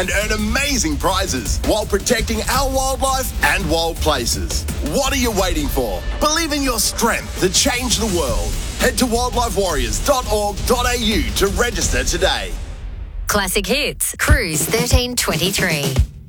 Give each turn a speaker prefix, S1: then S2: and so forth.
S1: and earn amazing prizes while protecting our wildlife and wild places. What are you waiting for? Believe in your strength to change the world. Head to wildlifewarriors.org.au to register today.
S2: Classic Hits, Cruise 1323.